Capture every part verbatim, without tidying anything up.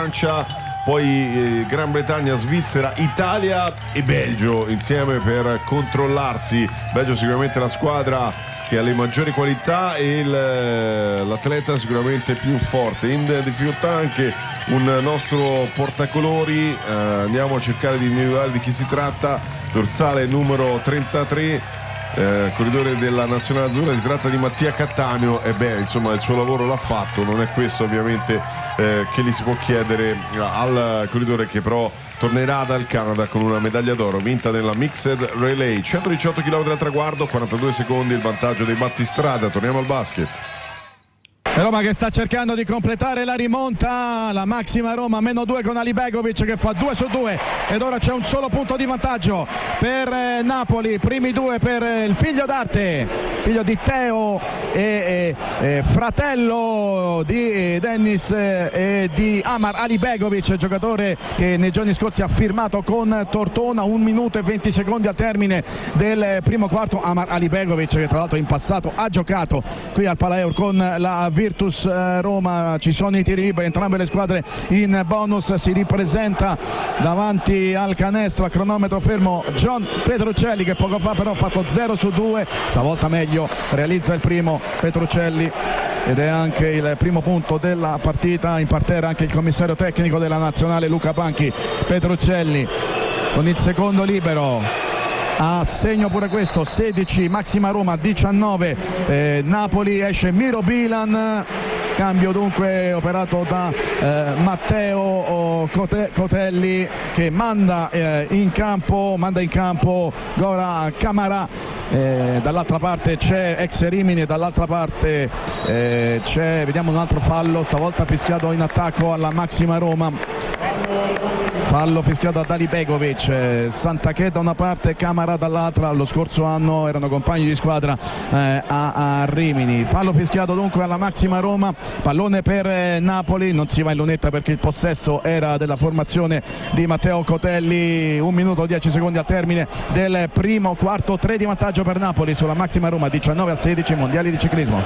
Francia, poi eh, Gran Bretagna, Svizzera, Italia e Belgio insieme per controllarsi. Belgio sicuramente la squadra che ha le maggiori qualità e il, l'atleta sicuramente più forte. In difficoltà anche un nostro portacolori, eh, andiamo a cercare di individuare di chi si tratta. Dorsale numero trentatré, Eh, corridore della Nazionale Azzurra, si tratta di Mattia Cattaneo. E beh, insomma, il suo lavoro l'ha fatto, non è questo ovviamente eh, che gli si può chiedere al corridore, che però tornerà dal Canada con una medaglia d'oro vinta nella Mixed Relay. centodiciotto chilometri al traguardo, quarantadue secondi il vantaggio dei battistrada. Torniamo al basket. Roma che sta cercando di completare la rimonta, la massima Roma meno due con Alibegovic che fa due su due ed ora c'è un solo punto di vantaggio per Napoli, primi due per il figlio d'arte, figlio di Teo e, e, e fratello di Dennis e di Amar Alibegovic, giocatore che nei giorni scorsi ha firmato con Tortona. Un minuto e venti secondi al termine del primo quarto. Amar Alibegovic, che tra l'altro in passato ha giocato qui al Palaeur con la Virtus Roma. Ci sono i tiri liberi, entrambe le squadre in bonus. Si ripresenta davanti al canestro a cronometro fermo John Petruccelli, che poco fa però ha fatto zero su due, stavolta meglio, realizza il primo Petruccelli ed è anche il primo punto della partita. In parterre anche il commissario tecnico della nazionale Luca Banchi. Petruccelli con il secondo libero, a segno pure questo, sedici Massima Roma, diciannove eh, Napoli. Esce Miro Bilan, cambio dunque operato da eh, Matteo Cote- Cotelli, che manda eh, in campo manda in campo Gora Camara. Eh, dall'altra parte c'è ex Rimini, dall'altra parte eh, c'è, vediamo, un altro fallo, stavolta fischiato in attacco alla Massima Roma. Fallo fischiato ad Alibegovic, eh, Santaché da una parte, Camara dall'altra. Lo scorso anno erano compagni di squadra eh, a, a Rimini. Fallo fischiato dunque alla Massima Roma, pallone per eh, Napoli, non si va in lunetta perché il possesso era della formazione di Matteo Cotelli. Un minuto dieci secondi al termine del primo quarto, tre di vantaggio per Napoli sulla Massima Roma, diciannove a sedici, mondiali di ciclismo,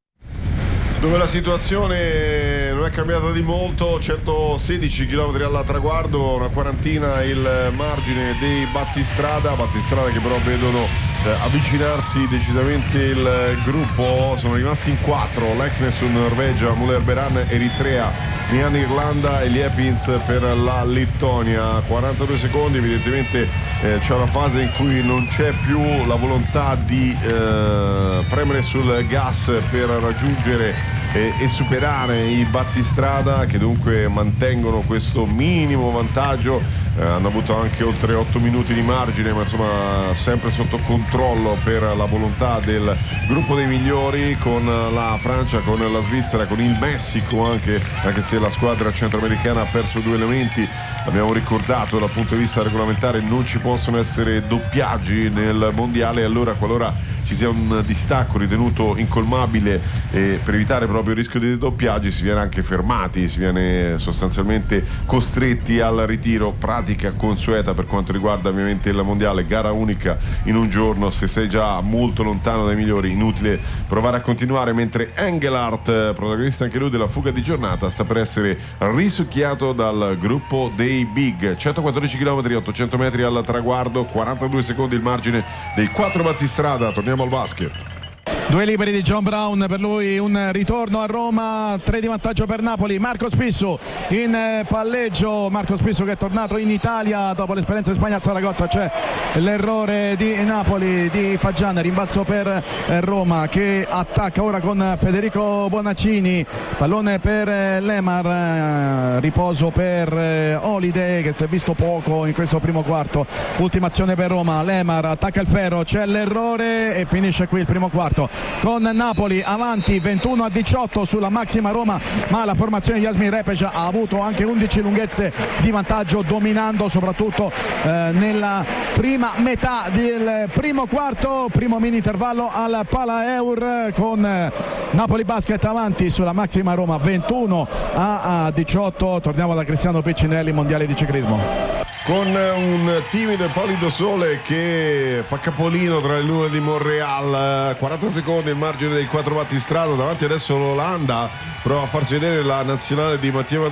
dove la situazione non è cambiata di molto. centosedici chilometri al traguardo, una quarantina il margine dei battistrada, battistrada che però vedono eh, avvicinarsi decisamente il gruppo. Sono rimasti in quattro: Leknes Norvegia, Muller Beran Eritrea, Mian Irlanda e Liepins per la Lettonia. quarantadue secondi, evidentemente eh, c'è una fase in cui non c'è più la volontà di eh, premere sul gas per raggiungere e, e superare i battistrada, che dunque mantengono questo minimo vantaggio. Eh, hanno avuto anche oltre otto minuti di margine, ma insomma sempre sotto controllo per la volontà del gruppo dei migliori, con la Francia, con la Svizzera, con il Messico anche, anche se la squadra centroamericana ha perso due elementi. Abbiamo ricordato, dal punto di vista regolamentare non ci possono essere doppiaggi nel mondiale, allora qualora ci sia un distacco ritenuto incolmabile, e per evitare proprio il rischio di doppiaggi si viene anche fermati, si viene sostanzialmente costretti al ritiro. Pratica consueta per quanto riguarda ovviamente il mondiale, gara unica in un giorno. Se sei già molto lontano dai migliori, inutile provare a continuare, mentre Engelhardt, protagonista anche lui della fuga di giornata, sta per essere risucchiato dal gruppo dei big. centoquattordici chilometri, ottocento metri al traguardo, quarantadue secondi il margine dei quattro battistrada. Torniamo al basket. Due liberi di John Brown, per lui un ritorno a Roma, tre di vantaggio per Napoli. Marco Spissu in palleggio, Marco Spissu che è tornato in Italia dopo l'esperienza in Spagna a Saragozza. C'è l'errore di Napoli, di Fagian, rimbalzo per Roma che attacca ora con Federico Bonaccini, pallone per Lemar, riposo per Holiday che si è visto poco in questo primo quarto. Ultima azione per Roma, Lemar attacca il ferro, c'è l'errore e finisce qui il primo quarto con Napoli avanti ventuno a diciotto sulla Massima Roma, ma la formazione di Yasmin Repeja ha avuto anche undici lunghezze di vantaggio, dominando soprattutto eh, nella prima metà del primo quarto. Primo mini intervallo al Palaeur con Napoli Basket avanti sulla Massima Roma ventuno a diciotto. Torniamo da Cristiano Piccinelli, mondiale di ciclismo. Con un timido e pallido sole che fa capolino tra le nuvole di Montreal. quaranta secondi il margine dei quattro battistrada, davanti adesso l'Olanda prova a farsi vedere la nazionale di Mattia